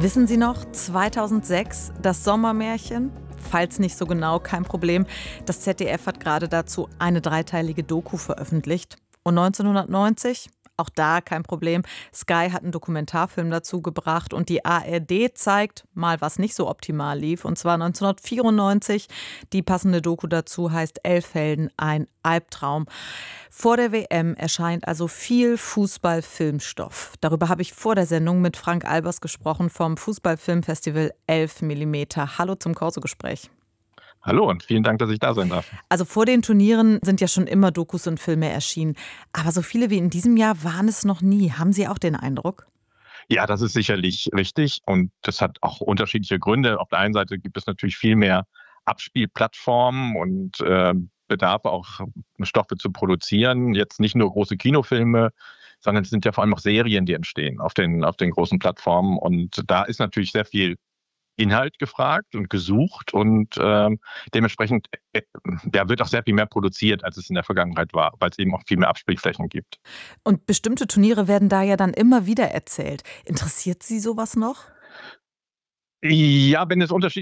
Wissen Sie noch, 2006, das Sommermärchen? Falls nicht so genau, kein Problem. Das ZDF hat gerade dazu eine dreiteilige Doku veröffentlicht. Und 1990? Auch da kein Problem. Sky hat einen Dokumentarfilm dazu gebracht und die ARD zeigt mal, was nicht so optimal lief. Und zwar 1994. Die passende Doku dazu heißt Elfhelden, ein Albtraum. Vor der WM erscheint also viel Fußball-Filmstoff. Darüber habe ich vor der Sendung mit Frank Albers gesprochen vom Fußballfilmfestival 11 mm. Hallo zum Corso-Gespräch. Hallo und vielen Dank, dass ich da sein darf. Also vor den Turnieren sind ja schon immer Dokus und Filme erschienen. Aber so viele wie in diesem Jahr waren es noch nie. Haben Sie auch den Eindruck? Ja, das ist sicherlich richtig und das hat auch unterschiedliche Gründe. Auf der einen Seite gibt es natürlich viel mehr Abspielplattformen und Bedarf auch Stoffe zu produzieren. Jetzt nicht nur große Kinofilme, sondern es sind ja vor allem auch Serien, die entstehen auf den großen Plattformen. Und da ist natürlich sehr viel Inhalt gefragt und gesucht und dementsprechend ja, wird auch sehr viel mehr produziert, als es in der Vergangenheit war, weil es eben auch viel mehr Abspielflächen gibt. Und bestimmte Turniere werden da ja dann immer wieder erzählt. Interessiert Sie sowas noch? Ja, wenn es unterschiedliche